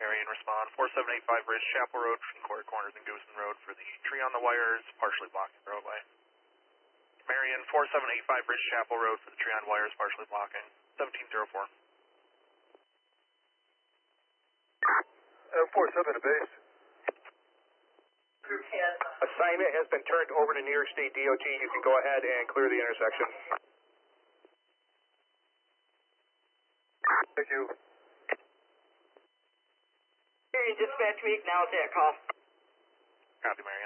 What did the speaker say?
Marion, respond. 4785 Bridge, Chapel Road, between Quarry Corners and Goosen Road for the tree on the wires, partially blocking the roadway. Marion, 4785 Bridge, Chapel Road for the tree on wires, partially blocking. 1704. 47 to base. Assignment has been turned over to New York State DOT. You can go ahead and clear the intersection. Thank you. Marion Dispatch, we acknowledge that call. Copy, Marion.